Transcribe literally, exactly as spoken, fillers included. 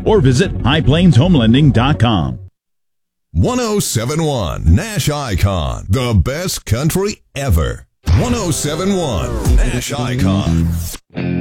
or visit high plains home lending dot com. one oh seven point one Nash Icon, the best country ever. one oh seven point one Nash Icon.